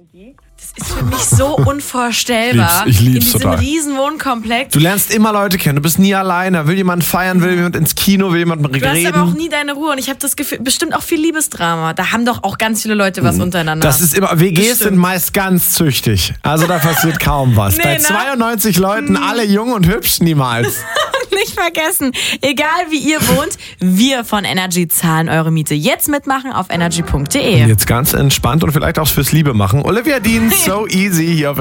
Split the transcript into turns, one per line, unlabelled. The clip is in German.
Das ist für mich so unvorstellbar.
Ich lieb's
in diesem
total.
riesen Wohnkomplex.
Du lernst immer Leute kennen, du bist nie alleine. Will jemand feiern, will jemand ins Kino, will jemand reden.
Du hast aber auch nie deine Ruhe und ich habe das Gefühl, bestimmt auch viel Liebesdrama. Da haben doch auch ganz viele Leute was untereinander.
Das ist immer, WGs sind meist ganz züchtig. Also da passiert kaum was.
Nee,
Bei
ne?
92 Leuten, alle jung und hübsch, niemals.
Nicht vergessen, egal wie ihr wohnt, wir von Energy zahlen eure Miete. Jetzt mitmachen auf energy.de.
Jetzt ganz entspannt und vielleicht auch fürs Liebe machen. Olivia Dean, So Easy hier auf